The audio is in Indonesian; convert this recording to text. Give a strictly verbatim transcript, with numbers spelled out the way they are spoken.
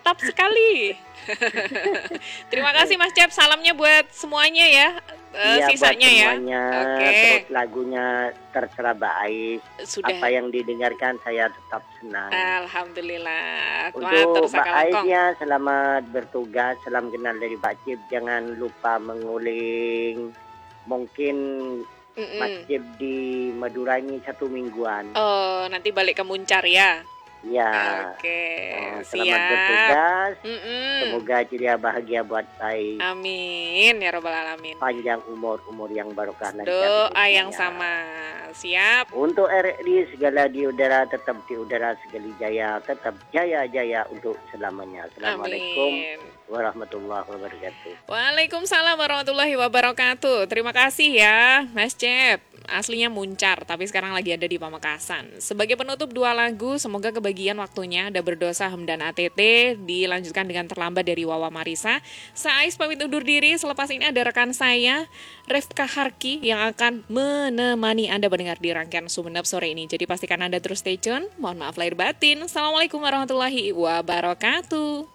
mantap sekali. Terima kasih Mas Cep, salamnya buat semuanya ya. Uh, Iya, buat sisanya ya. semuanya. Oke. Terus lagunya terserah Mbak Ais. Sudah. Apa yang didengarkan saya tetap senang. Alhamdulillah. Untuk Mbak Ais sakalangkong. ya, selamat bertugas, salam kenal dari Mbak Cip. Jangan lupa menguling. Mungkin Mm-mm. Mas Cip di Madura ini satu mingguan. Oh, nanti balik ke Muncar ya. Ya. Oke, Oh, siap. selamat bertugas. Mm-mm. Semoga ceria bahagia buat saya. Amin ya robbal alamin. Panjang umur, umur yang barokah lancar. Doa yang sama. Siap. Untuk R R I segala di udara, tetap di udara segala jaya, tetap jaya-jaya untuk selamanya. Assalamualaikum Amin. warahmatullahi wabarakatuh. Waalaikumsalam warahmatullahi wabarakatuh. Terima kasih ya Mas Cep. Aslinya Muncar, tapi sekarang lagi ada di Pamekasan. Sebagai penutup dua lagu, semoga kebagian waktunya. Ada Berdosa Hamdan A T T, dilanjutkan dengan Terlambat dari Wawa Marisa. Saya Ais pamit undur diri, selepas ini ada rekan saya, Refka Harki, yang akan menemani Anda mendengar di rangkaian Sumenep sore ini. Jadi pastikan Anda terus stay tune. Mohon maaf lahir batin. Assalamualaikum warahmatullahi wabarakatuh.